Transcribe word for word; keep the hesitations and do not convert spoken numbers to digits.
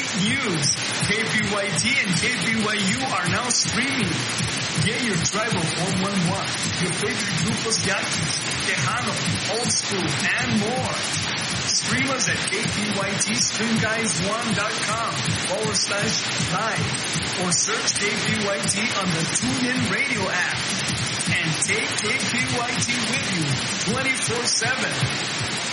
news. K P Y T and K P Y U are now streaming. Get your tribe of four one one, your favorite grupos Yaquis, Tejano, Old School, and more. Stream us at K P Y T stream guys one dot com forward slash live or search K P Y T on the TuneIn Radio app. And take K P Y T with you twenty-four seven.